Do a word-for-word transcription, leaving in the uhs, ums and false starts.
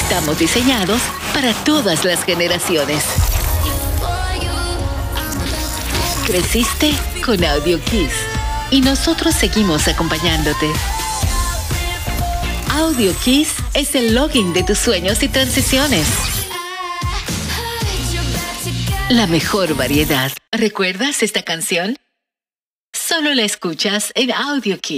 Estamos diseñados para todas las generaciones. Creciste con Audio Kiss y nosotros seguimos acompañándote. Audio Kiss es el login de tus sueños y transiciones. La mejor variedad. ¿Recuerdas esta canción? Solo la escuchas en Audio Kiss.